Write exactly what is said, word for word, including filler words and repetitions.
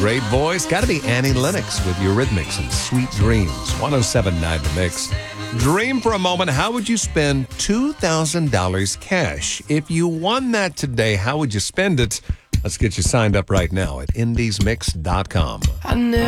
great voice. Got to be Annie Lennox with Eurythmics and Sweet Dreams. one oh seven point nine The Mix. Dream for a moment. How would you spend two thousand dollars cash? If you won that today, how would you spend it? Let's get you signed up right now at indies mix dot com.